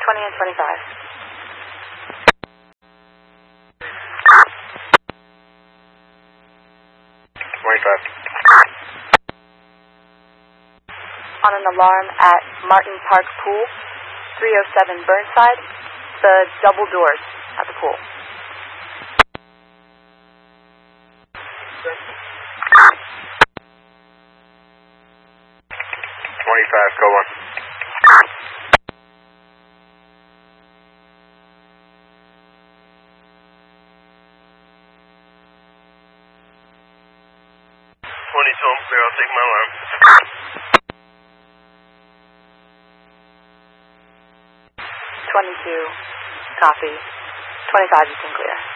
20 and 25. On an alarm at Martin Park Pool, 307 Burnside, the double doors at the pool. 25, go on. I'm clear, I'll take my alarm. 22, copy. 25 is in clear.